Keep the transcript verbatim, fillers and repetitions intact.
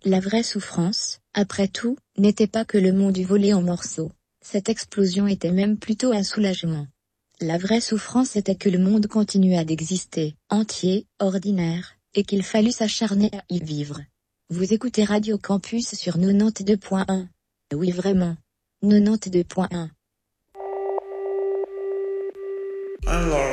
La vraie souffrance, après tout, n'était pas que le monde eût volé en morceaux. Cette explosion était même plutôt un soulagement. La vraie souffrance était que le monde continuât d'exister, entier, ordinaire, et qu'il fallut s'acharner à y vivre. Vous écoutez Radio Campus sur quatre-vingt-douze point un. Oui vraiment. quatre-vingt-douze point un. Alors,